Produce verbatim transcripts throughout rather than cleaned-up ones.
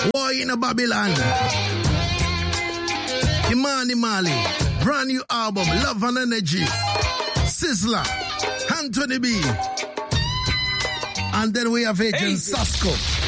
War in a Babylon. Imani Mali. Brand new album, Love and Energy. Sizzler. Anthony B. And then we have Agent Sasko.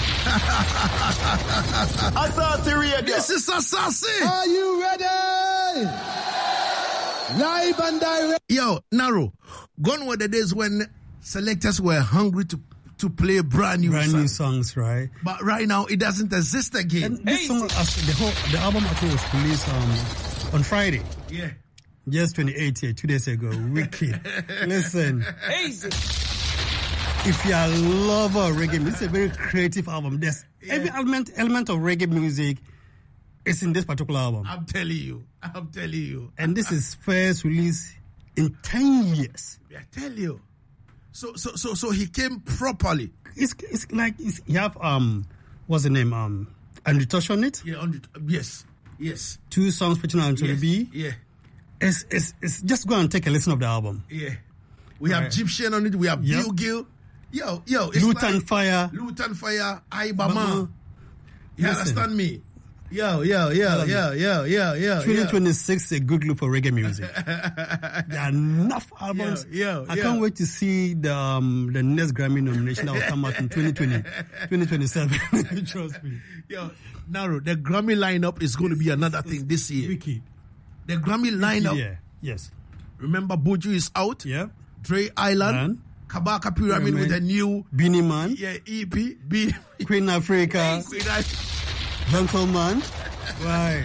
Assassin Radio. This is Assassin. Are you ready? Live and direct. Yo, Naro, gone were the days when selectors were hungry to, to play brand new brand songs. new songs, right? But right now it doesn't exist again. And this song, the whole the album actually was released um, on Friday. Yeah. Just twenty-eighth here, two days ago. Wicked. Listen. Easy. If you are a lover of reggae music, it's a very creative album. There's yeah. every element element of reggae music is in this particular album. I'm telling you. I'm telling you. And this is first release in ten years. I tell you. So so so so he came properly. It's it's like it's, you have um what's the name? Um Andrew Tosh on it? Yeah, Andrew, yes. Yes. Two songs featuring Anthony yes. B. Yeah. It's, it's it's just go and take a listen of the album. Yeah. We right. have Egyptian on it, we have yep. Bill Gill. Yo, yo, it's Lutan like Fire. Lutan Fire, Ibama. You Listen. understand me? Yo, yo, yo, yo, yo, yo, yo. twenty twenty-six is a good look for reggae music. There are enough albums. Yo, yo, I yo. can't wait to see the um, the next Grammy nomination that will come out in twenty twenty, twenty twenty-seven. Trust me. Yo, Naro, the Grammy lineup is going to be another it's, thing this year. Wicked. The Grammy lineup. Yeah. Yes. Remember, Buju is out. Yeah. Dre Island. Man. Kabaka Pyramid Pyramid. with a new Beanie Man. Yeah, E P. Be- Queen Africa. Queen Africa. Gentleman. Right.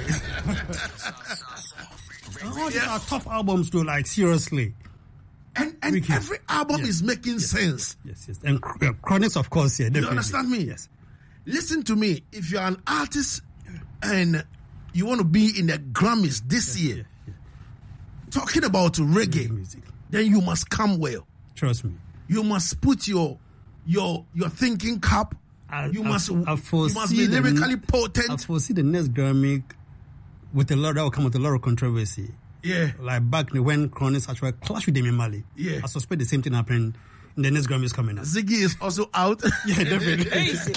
All these Yeah. are tough albums though, like seriously. And and Wicked. every album Yes. is making Yes. sense. Yes, yes. And uh, Chronics, of course, yeah. Definitely. You understand me? Yes. Listen to me. If you're an artist and you want to be in the Grammys this Yeah, year, yeah, yeah. talking about reggae, Music. then you must come well. Trust me. You must put your your your thinking cap. I, you I, must I you must foresee be the- lyrically I potent. foresee the next Grammy with a lot that will come with a lot of controversy. Yeah. Like back when Chronics actually clashed with Damian Marley. Yeah. I suspect the same thing happening in the next Grammys coming up. Ziggy is also out. Yeah, definitely. Easy.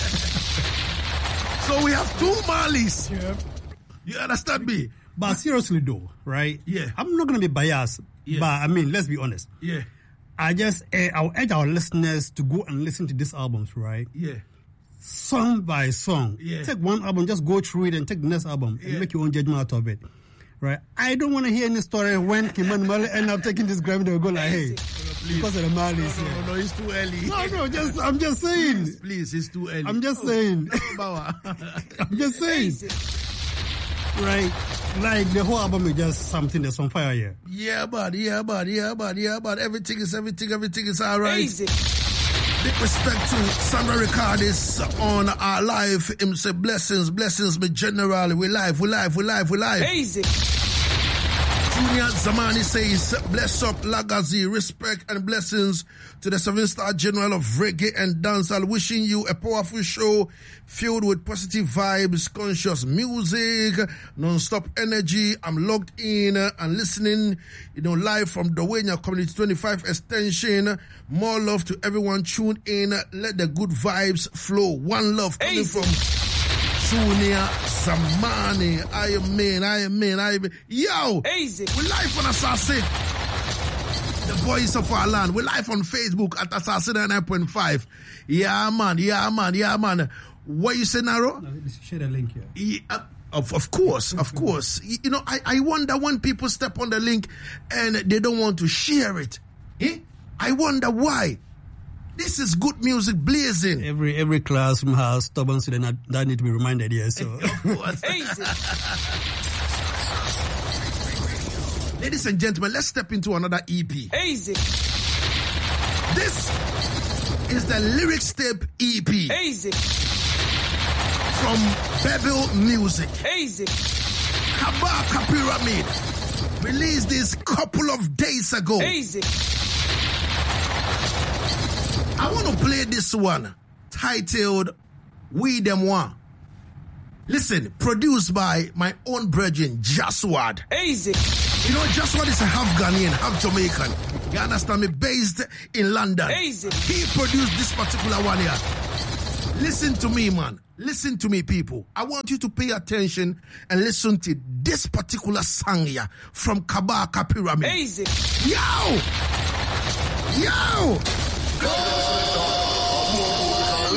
So we have two Marleys. Yeah. You understand me? But seriously though, right? Yeah. I'm not going to be biased. Yeah. But I mean, let's be honest. Yeah. I just, uh, I'll urge our listeners to go and listen to these albums, right? Yeah. Song by song. Yeah. Take one album, just go through it and take the next album Yeah. and make your own judgment out of it. Right? I don't want to hear any story when Kimani Marley end up taking this Grammy, they'll go like, hey, because of the Marleys. No, Yeah. no, no, it's too early. No, no, just, I'm just saying. Please, please, it's too early. I'm just saying. Bauer. I'm just saying. Right? Like the whole album is just something that's on fire here. Yeah, but yeah, but yeah, but yeah, but everything is everything, everything is all right. Easy. Big respect to Sandra Ricardis on our live. Him say blessings, blessings, me general. We live, we live, we live, we live. Easy. Junior Zamani says, bless up Lagazi, respect and blessings to the seven-star general of reggae and dancehall. Wishing you a powerful show filled with positive vibes, conscious music, non-stop energy. I'm logged in and listening, you know, live from Dawenia Community twenty-five Extension. More love to everyone tuned in. Let the good vibes flow. One love coming Easy. from Junior Zamani. I mean, I mean, I mean. Yo! Easy. We live on Assassin. The voice of our land. We live on Facebook at Assassin nine point five. Yeah, man. Yeah, man. Yeah, man. What you say, Naro? No, share the link here. Yeah, uh, of, of course, of course. You you know, I, I wonder when people step on the link and they don't want to share it. Eh? I wonder why. This is good music blazing. Every every classroom has stubborn students that, that need to be reminded here. So, Of course. Easy. Ladies and gentlemen, let's step into another E P. Easy. This is the Lyrics Tape E P Easy. from Bevel Music. Easy. Kabaka Pyramid released this couple of days ago. Easy. I want to play this one titled We Them One. Listen, produced by my own brethren, Jaswad. Easy. You know, Jaswad is a half Ghanaian, half Jamaican. You understand me? Based in London. Easy. He produced this particular one here. Listen to me, man. Listen to me, people. I want you to pay attention and listen to this particular song here from Kabaka Pyramid. Easy. Yo! Yo!